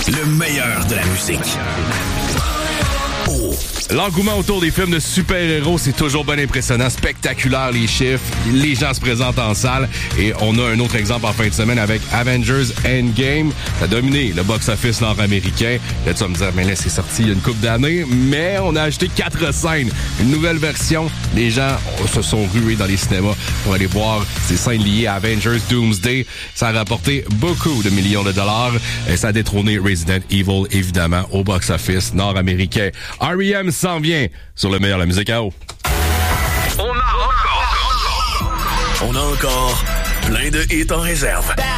Le meilleur de la musique. L'engouement autour des films de super-héros, c'est toujours bien impressionnant, spectaculaire les chiffres, les gens se présentent en salle et on a un autre exemple en fin de semaine avec Avengers Endgame. Ça a dominé le box-office nord-américain. Là, tu vas me dire, mais là, c'est sorti il y a une couple d'années, mais on a ajouté 4 scènes. Une nouvelle version. Les gens se sont rués dans les cinémas pour aller voir ces scènes liées à Avengers Doomsday. Ça a rapporté beaucoup de millions de dollars et ça a détrôné Resident Evil, évidemment, au box-office nord-américain. R.E.M. s'en vient sur le meilleur de la musique à eau. On a encore plein de hits en réserve.